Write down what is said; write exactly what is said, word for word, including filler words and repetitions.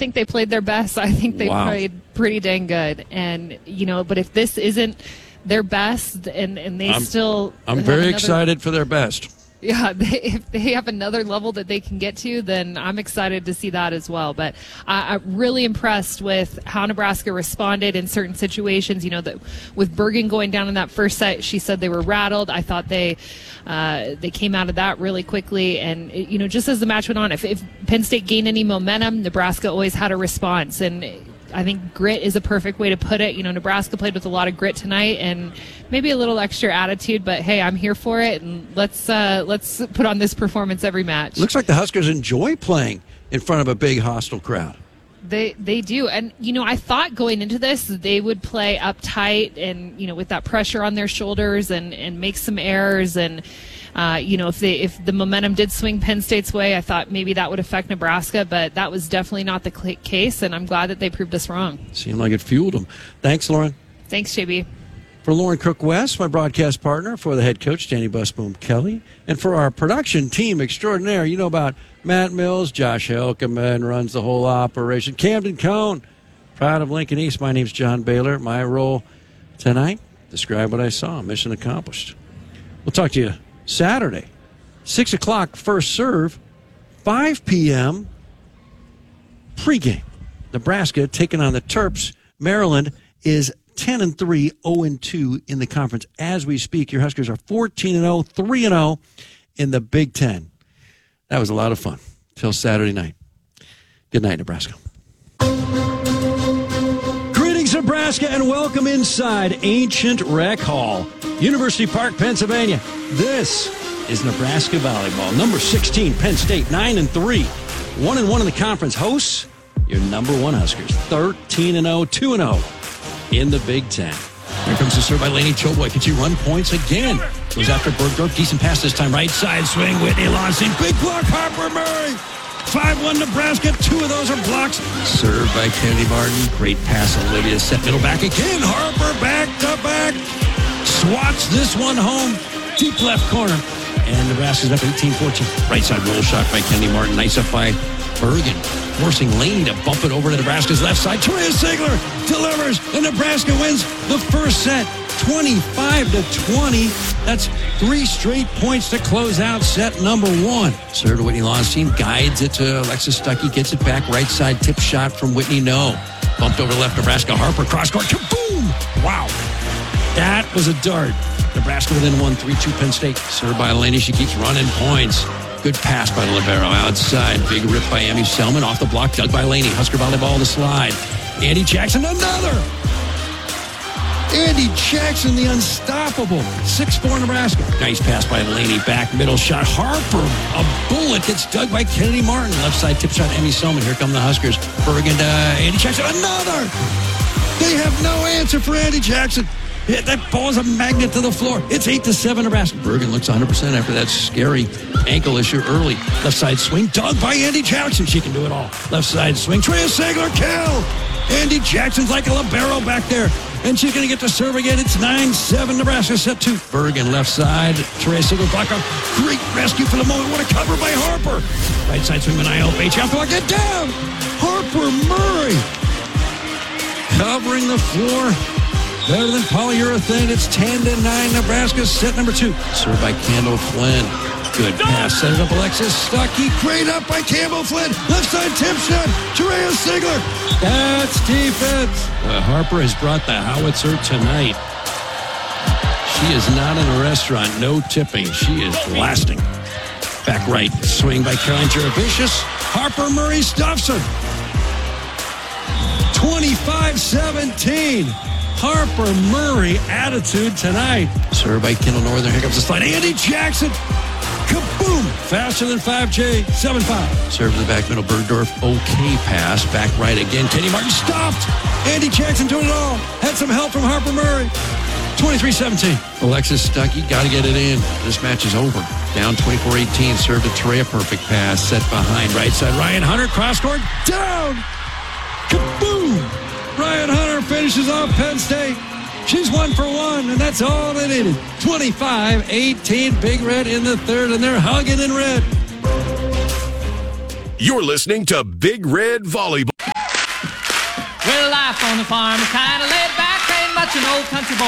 think they played their best. I think they Wow. played pretty dang good. And, you know, but if this isn't their best and, and they I'm, still... I'm have very another, excited for their best. Yeah, they, if they have another level that they can get to, then I'm excited to see that as well. But uh, I'm really impressed with how Nebraska responded in certain situations. You know, that with Bergen going down in that first set, she said they were rattled. I thought they uh, they came out of that really quickly. And, you know, just as the match went on, if, if Penn State gained any momentum, Nebraska always had a response. And I think grit is a perfect way to put it. You know, Nebraska played with a lot of grit tonight and maybe a little extra attitude, but hey, I'm here for it, and let's uh, let's put on this performance every match. Looks like the Huskers enjoy playing in front of a big hostile crowd. They they do. And, you know, I thought going into this they would play uptight and, you know, with that pressure on their shoulders and, and make some errors. And, uh, you know, if they if the momentum did swing Penn State's way, I thought maybe that would affect Nebraska. But that was definitely not the case, and I'm glad that they proved us wrong. Seemed like it fueled them. Thanks, Lauren. Thanks, J B. For Lauren Cook-West, my broadcast partner, for the head coach, Danny Busboom Kelly, and for our production team extraordinaire, you know about Matt Mills, Josh Helkeman runs the whole operation, Camden Cone, proud of Lincoln East. My name's John Baylor. My role tonight, describe what I saw. Mission accomplished. We'll talk to you Saturday, six o'clock, first serve, five p.m. pregame. Nebraska taking on the Terps. Maryland is ten and three, oh and two in the conference as we speak. Your Huskers are fourteen and oh, three and oh in the Big Ten. That was a lot of fun. Till Saturday night. Good night, Nebraska. Greetings, Nebraska, and welcome inside Ancient Rec Hall, University Park, Pennsylvania. This is Nebraska volleyball. Number sixteen, Penn State, nine and three, one and one in the conference. Hosts, your number one Huskers, thirteen and oh, two and oh. in the Big Ten. Here comes the serve by Laney Choboy. Can she run points again? Goes after Bergdorf. Decent pass this time. Right side swing. Whitney Lawson. Big block. Harper Murray. five one Nebraska. Two of those are blocks. Serve by Kennedy Martin. Great pass. Olivia set middle back again. Harper back to back. Swats this one home. Deep left corner. And Nebraska's up eighteen fourteen. Right side roll shot by Kennedy Martin. Nice up by Bergen, forcing Laney to bump it over to Nebraska's left side. Terea Sigler delivers, and Nebraska wins the first set, twenty-five to twenty. That's three straight points to close out set number one. Serve to Whitney Lawson, guides it to Alexis Stuckey, gets it back right side, tip shot from Whitney, no. Bumped over left, Nebraska. Harper, cross court, kaboom! Wow, that was a dart. Nebraska within one, three two Penn State. Served by Laney, she keeps running points. Good pass by the libero outside. Big rip by Emmy Selman. Off the block, dug by Laney. Husker volleyball to slide. Andy Jackson, another. Andy Jackson, the unstoppable. six four Nebraska. Nice pass by Laney. Back middle shot. Harper, a bullet gets dug by Kennedy Martin. Left side tip shot, Emmy Selman. Here come the Huskers. Bergen to Andy Jackson, another. They have no answer for Andy Jackson. That ball is a magnet to the floor. It's eight to seven Nebraska. Bergen looks one hundred percent after that scary ankle issue early. Left side swing, dug by Andy Jackson. She can do it all. Left side swing, Terea Sigler, kill! Andy Jackson's like a libero back there. And she's going to get to serve again. It's nine seven Nebraska, set two. Bergen left side. Terea Sigler block up. Great rescue for the moment. What a cover by Harper. Right side swing, Manio Bates. Off the block, get down! Harper Murray covering the floor. Better than polyurethane. It's ten to nine Nebraska, set number two. Served by Campbell Flynn. Good pass. Set it up Alexis Stuckey. Great up by Campbell Flynn. Left side tip shot. Terea Sigler. That's defense. Uh, Harper has brought the howitzer tonight. She is not in a restaurant. No tipping. She is blasting. Back right. Swing by Caroline Jeravicius. Harper Murray stuffs her. twenty-five seventeen. Harper Murray attitude tonight. Served by Kendall Northern. Here comes the slide. Andy Jackson. Kaboom. Faster than five J. seven five. Served to the back middle. Bergdorf. Okay pass. Back right again. Kenny Martin stopped. Andy Jackson doing it all. Had some help from Harper Murray. twenty-three seventeen. Alexis Stuckey got to get it in. This match is over. Down twenty-four eighteen. Served to Terea. Perfect pass. Set behind. Right side. Ryan Hunter. Cross court. Down. Kaboom. Ryan Hunter finishes off Penn State. She's one for one, and that's all they needed. twenty-five eighteen, Big Red in the third, and they're hugging in red. You're listening to Big Red Volleyball. on the farm, kind of laid back, ain't much an old country boy.